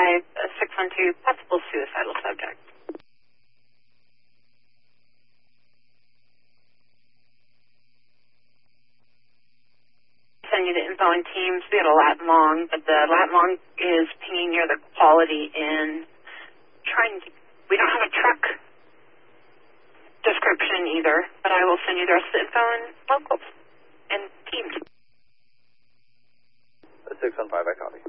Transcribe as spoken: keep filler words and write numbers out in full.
five six one two, possible suicidal subject. Send you the info in Teams. We had a lat long, but the lat long is pinging near the quality in trying to, we don't have a truck description either, but I will send you the rest of the info in locals and Teams. six one five, I copy.